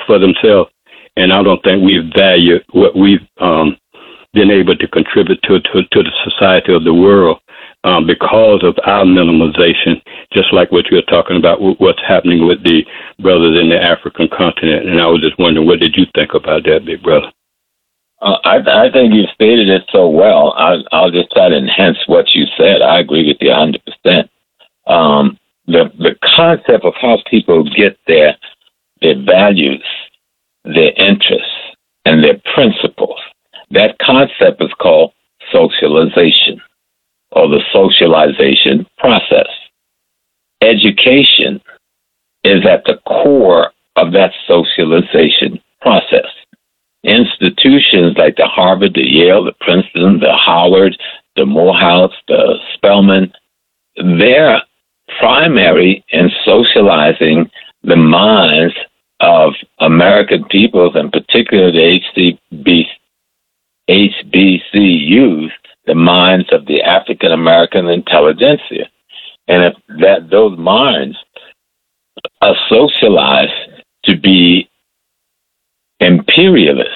for themselves. And I don't think we've valued what we've been able to contribute to the society of the world because of our minimalization, just like what you're talking about, what's happening with the brothers in the African continent. And I was just wondering, what did you think about that, big brother? I think you stated it so well. I'll just try to enhance what you said. I agree with you 100%. The concept of how people get their values, their interests, and their principles, that concept is called socialization, or the socialization process. Education is at the core of that socialization process. Institutions like the Harvard, the Yale, the Princeton, the Howard, the Morehouse, the Spelman, they're primary in socializing the minds of American peoples, and particularly the HBCUs, the minds of the African American intelligentsia. And if those minds are socialized to be imperialists,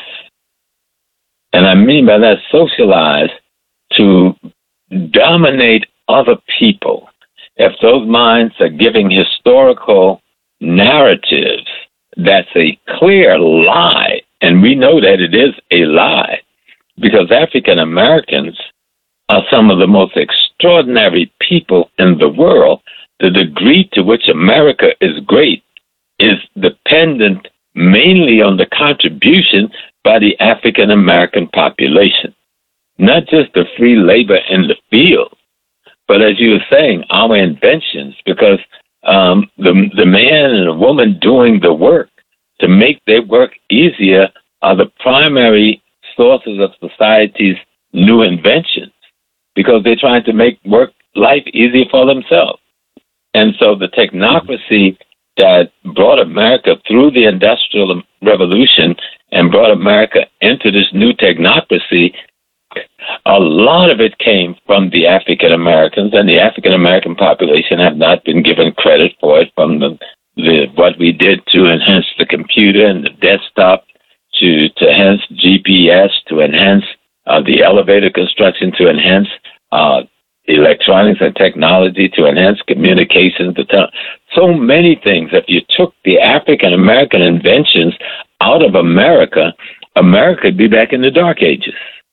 and I mean by that socialized to dominate other people, if those minds are giving historical narratives, that's a clear lie. And we know that it is a lie, because African Americans are some of the most extraordinary people in the world. The degree to which America is great is dependent mainly on the contribution by the African American population, not just the free labor in the field, but as you were saying, our inventions, because the man and the woman doing the work to make their work easier are the primary sources of society's new inventions, because they're trying to make life easier for themselves. And so the technocracy that brought America through the Industrial Revolution and brought America into this new technocracy, a lot of it came from the African Americans, and the African American population have not been given credit for it, from what we did to enhance the computer and the desktop, to enhance GPS, to enhance the elevator construction, to enhance electronics and technology, to enhance communications, so many things. If you took the African American inventions out of America, America would be back in the Dark Ages.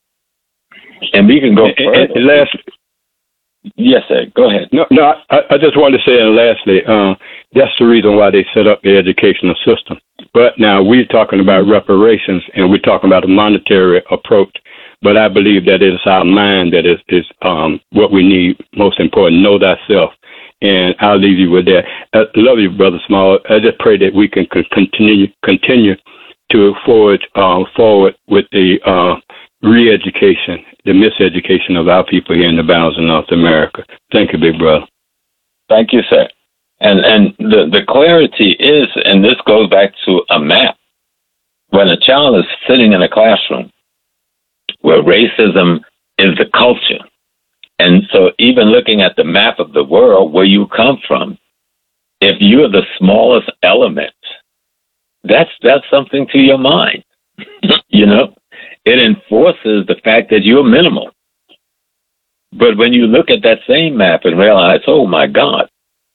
And we can go further. Yes, sir. Go ahead. No. I just wanted to say, and lastly, that's the reason why they set up the educational system. But now we're talking about reparations, and we're talking about a monetary approach. But I believe that it is our mind that is what we need most important. Know thyself. And I'll leave you with that. I love you, Brother Small. I just pray that we can continue to forward with the re-education, the miseducation of our people here in the bowels of North America. Thank you, big brother. Thank you, sir. And the clarity is, and this goes back to a map. When a child is sitting in a classroom where racism is the culture, and so even looking at the map of the world where you come from, if you're the smallest element, that's something to your mind. You know, it enforces the fact that you're minimal. But when you look at that same map and realize, oh my God,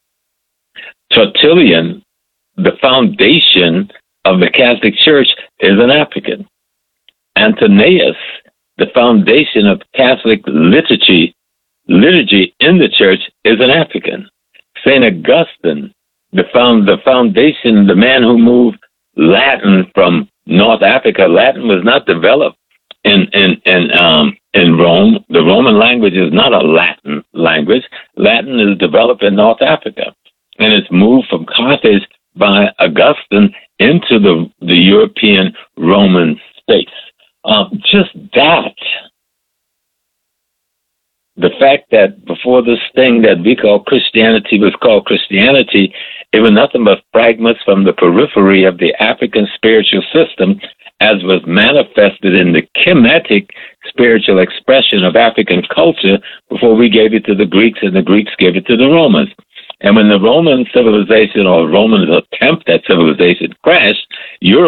Tertullian, the foundation of the Catholic Church, is an African. Antonius, the foundation of Catholic liturgy in the church, is an African. St. Augustine, the foundation, the man who moved Latin from North Africa. Latin was not developed in Rome. The Roman language is not a Latin language. Latin is developed in North Africa, and it's moved from Carthage by Augustine into the European Roman states. Just that. The fact that before this thing that we call Christianity was called Christianity, it was nothing but fragments from the periphery of the African spiritual system, as was manifested in the chemetic spiritual expression of African culture before we gave it to the Greeks and the Greeks gave it to the Romans. And when the Roman civilization or Roman attempt at civilization crashed, Europe